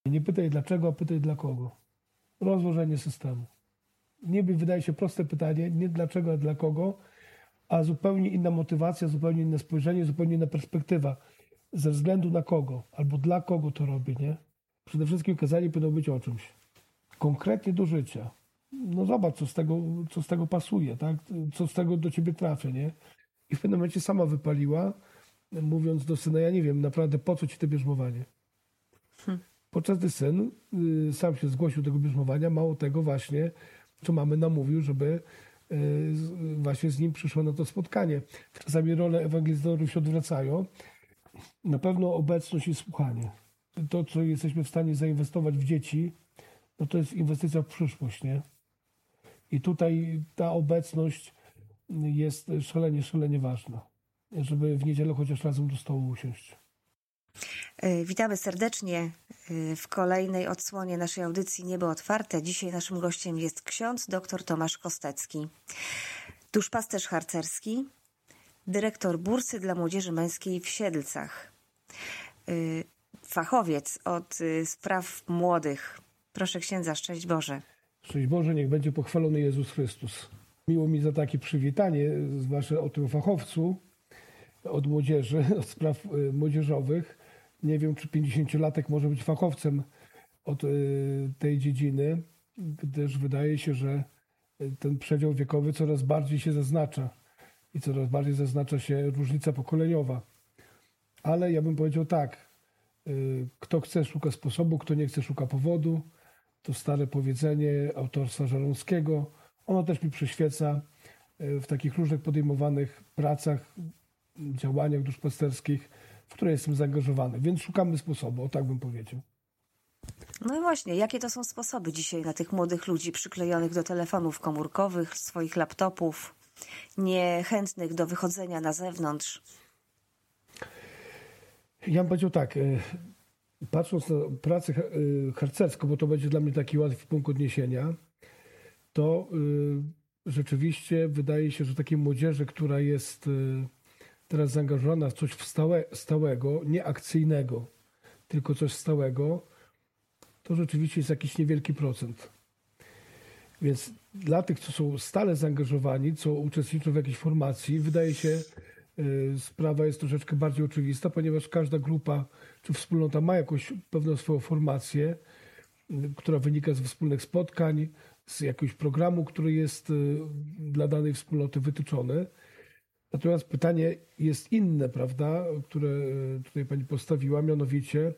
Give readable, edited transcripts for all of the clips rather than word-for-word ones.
Nie pytaj dlaczego, a pytaj dla kogo. Rozłożenie systemu. Niby wydaje się proste pytanie, nie dlaczego, a dla kogo, a zupełnie inna motywacja, zupełnie inne spojrzenie, zupełnie inna perspektywa. Ze względu na kogo, albo dla kogo to robię, nie? Przede wszystkim kazanie powinno być o czymś. Konkretnie do życia. No zobacz, co z tego pasuje, tak? Co z tego do ciebie trafia, nie? I w pewnym momencie sama wypaliła, mówiąc do syna, ja nie wiem naprawdę po co ci to bierzmowanie. Podczas gdy syn sam się zgłosił do tego bierzmowania, mało tego właśnie, co mamy namówił, żeby właśnie z nim przyszło na to spotkanie. Czasami role ewangelizatorów się odwracają. Na pewno obecność i słuchanie. To, co jesteśmy w stanie zainwestować w dzieci, no to jest inwestycja w przyszłość, nie? I tutaj ta obecność jest szalenie ważna, żeby w niedzielę chociaż razem do stołu usiąść. Witamy serdecznie w kolejnej odsłonie naszej audycji Niebo Otwarte. Dzisiaj naszym gościem jest ksiądz dr Tomasz Kostecki, duszpasterz harcerski, dyrektor bursy dla młodzieży męskiej w Siedlcach, fachowiec od spraw młodych. Proszę księdza, szczęść Boże. Szczęść Boże, niech będzie pochwalony Jezus Chrystus. Miło mi za takie przywitanie, zwłaszcza o tym fachowcu od młodzieży, od spraw młodzieżowych. Nie wiem, czy 50-latek może być fachowcem od tej dziedziny, gdyż wydaje się, że ten przedział wiekowy coraz bardziej się zaznacza i coraz bardziej zaznacza się różnica pokoleniowa. Ale ja bym powiedział tak, kto chce szuka sposobu, kto nie chce szuka powodu. To stare powiedzenie autorstwa Żeromskiego. Ono też mi przyświeca w takich różnych podejmowanych pracach, działaniach duszpasterskich, w które jestem zaangażowany. Więc szukamy sposobu, o tak bym powiedział. No i właśnie, jakie to są sposoby dzisiaj na tych młodych ludzi przyklejonych do telefonów komórkowych, swoich laptopów, niechętnych do wychodzenia na zewnątrz? Ja bym powiedział tak, patrząc na pracę harcerską, bo to będzie dla mnie taki łatwy punkt odniesienia, to rzeczywiście wydaje się, że takiej młodzieży, która jest teraz zaangażowana w coś stałego, nie akcyjnego, tylko coś stałego, to rzeczywiście jest jakiś niewielki procent. Więc dla tych, co są stale zaangażowani, co uczestniczą w jakiejś formacji, wydaje się, sprawa jest troszeczkę bardziej oczywista, ponieważ każda grupa czy wspólnota ma jakąś pewną swoją formację, która wynika ze wspólnych spotkań, z jakiegoś programu, który jest dla danej wspólnoty wytyczony. Natomiast pytanie jest inne, prawda, które tutaj pani postawiła, mianowicie,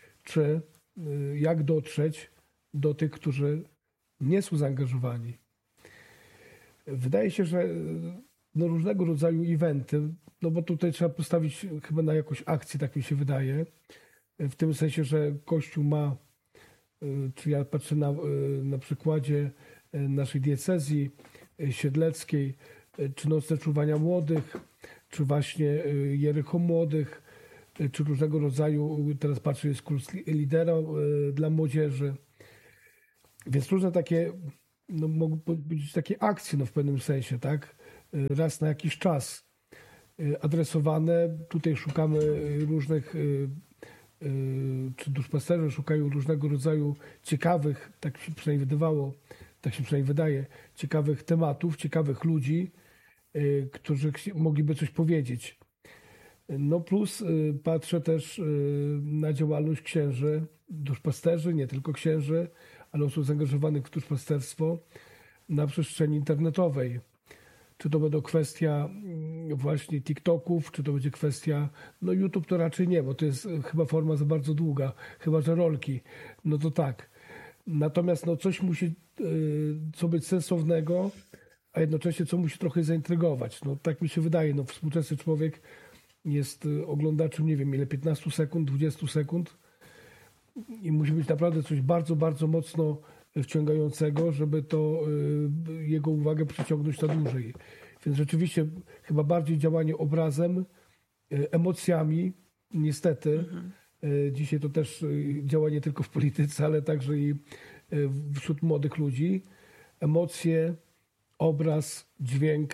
jak dotrzeć do tych, którzy nie są zaangażowani. Wydaje się, że różnego rodzaju eventy, no bo tutaj trzeba postawić chyba na jakąś akcję, tak mi się wydaje, w tym sensie, że Kościół ma, czy ja patrzę na przykładzie naszej diecezji siedleckiej, czy nocne czuwania młodych, czy właśnie Jericho młodych, czy różnego rodzaju, teraz patrzę, jest kurs lidera dla młodzieży. Więc różne takie, no mogą być takie akcje, w pewnym sensie, tak? Raz na jakiś czas adresowane. Tutaj szukamy różnych, czy duszpasterze szukają różnego rodzaju ciekawych, tak się przynajmniej wydawało, tak się przynajmniej wydaje, ciekawych tematów, ciekawych ludzi, którzy mogliby coś powiedzieć. No plus patrzę też na działalność księży, duszpasterzy, nie tylko księży, ale osób zaangażowanych w duszpasterstwo na przestrzeni internetowej. Czy to będą kwestia właśnie TikToków, czy to będzie kwestia, no YouTube to raczej nie, bo to jest chyba forma za bardzo długa, chyba że rolki, no to tak. Natomiast no coś musi co być sensownego, a jednocześnie co musi trochę zaintrygować. No tak mi się wydaje, no współczesny człowiek jest oglądaczem, nie wiem ile, 15 sekund, 20 sekund i musi być naprawdę coś bardzo, bardzo mocno wciągającego, żeby to jego uwagę przyciągnąć na dłużej. Więc rzeczywiście chyba bardziej działanie obrazem, emocjami, niestety. Dzisiaj to też działa nie tylko w polityce, ale także i wśród młodych ludzi. Emocje, obraz, dźwięk.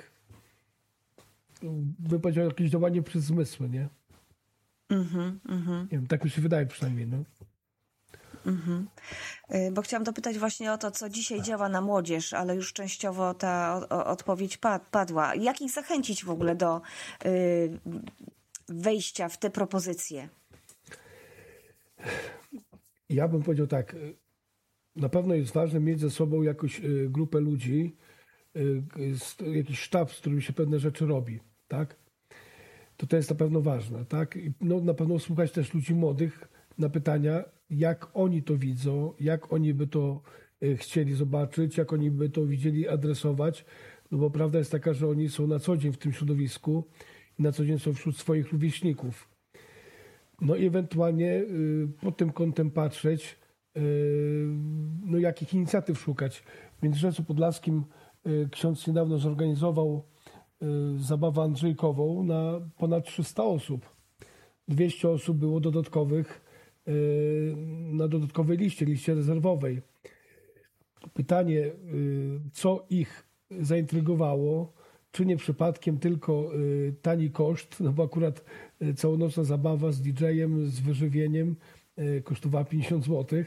Bym powiedział jakieś działanie przez zmysły, nie? Nie wiem, tak mi się wydaje przynajmniej, no. Bo chciałam dopytać właśnie o to, co dzisiaj działa na młodzież, ale już częściowo ta odpowiedź padła. Jak ich zachęcić w ogóle do wejścia w te propozycje? Ja bym powiedział tak, na pewno jest ważne mieć ze sobą jakąś grupę ludzi, jakiś sztab, z którym się pewne rzeczy robi, tak? To jest na pewno ważne, tak? I no, na pewno słuchać też ludzi młodych na pytania, jak oni to widzą, jak oni by to chcieli zobaczyć, jak oni by to widzieli adresować, no bo prawda jest taka, że oni są na co dzień w tym środowisku i na co dzień są wśród swoich rówieśników. No i ewentualnie pod tym kątem patrzeć, no jakich inicjatyw szukać. W Międzyrzeczu Podlaskim ksiądz niedawno zorganizował zabawę andrzejkową na ponad 300 osób. 200 osób było dodatkowych na dodatkowej liście rezerwowej. Pytanie, co ich zaintrygowało, czy nie przypadkiem tylko tani koszt, no bo akurat całonocna zabawa z DJ-em, z wyżywieniem kosztowała 50 zł.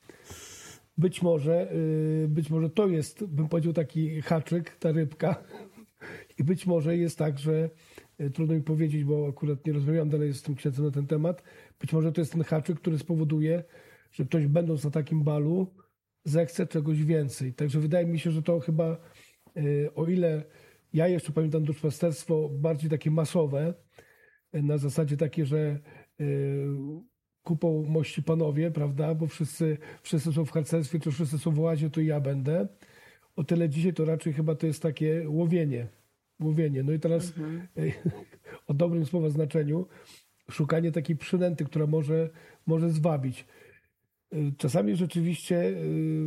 Być może to jest, bym powiedział, taki haczyk, ta rybka. I być może jest tak, że trudno mi powiedzieć, bo akurat nie rozmawiam dalej z tym księdzem na ten temat. Być może to jest ten haczyk, który spowoduje, że ktoś będąc na takim balu zechce czegoś więcej. Także wydaje mi się, że to chyba, o ile ja jeszcze pamiętam duszpasterstwo bardziej takie masowe, na zasadzie takie, że kupą mości panowie, prawda, bo wszyscy są w harcerstwie, czy wszyscy są w łazie, to ja będę. O tyle dzisiaj to raczej chyba to jest takie łowienie. No i teraz o dobrym słowa znaczeniu szukanie takiej przynęty, która może zwabić. Czasami rzeczywiście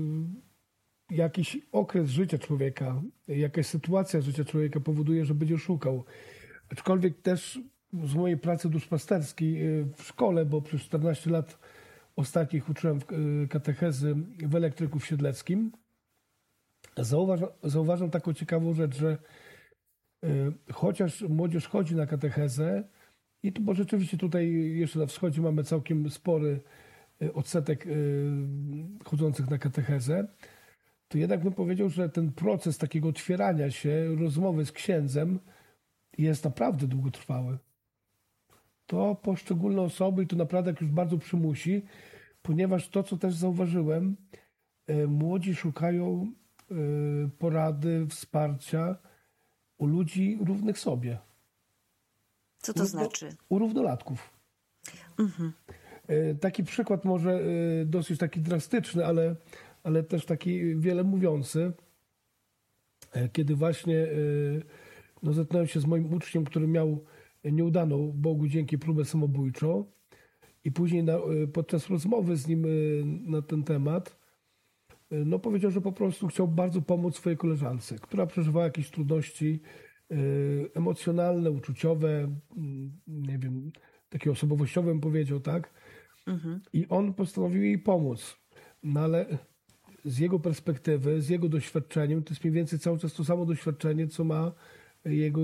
jakiś okres życia człowieka, jakaś sytuacja życia człowieka powoduje, że będzie szukał. Aczkolwiek też z mojej pracy duszpasterskiej w szkole, bo przez 14 lat ostatnich uczyłem katechezy w Elektryku w Siedleckim, zauważam taką ciekawą rzecz, że chociaż młodzież chodzi na katechezę i bo rzeczywiście tutaj jeszcze na wschodzie mamy całkiem spory odsetek chodzących na katechezę, to jednak bym powiedział, że ten proces takiego otwierania się, rozmowy z księdzem jest naprawdę długotrwały. To poszczególne osoby, i to naprawdę jak już bardzo przymusi, ponieważ to, co też zauważyłem, młodzi szukają porady, wsparcia u ludzi równych sobie. Co to znaczy? U równolatków. Taki przykład może dosyć taki drastyczny, ale też taki wiele mówiący. Kiedy właśnie zetknąłem się z moim uczniem, który miał nieudaną, Bogu dzięki, próbę samobójczą i później podczas rozmowy z nim na ten temat powiedział, że po prostu chciał bardzo pomóc swojej koleżance, która przeżywała jakieś trudności emocjonalne, uczuciowe, nie wiem, takie osobowościowe bym powiedział, tak? I on postanowił jej pomóc. No ale z jego perspektywy, z jego doświadczeniem, to jest mniej więcej cały czas to samo doświadczenie, co ma jego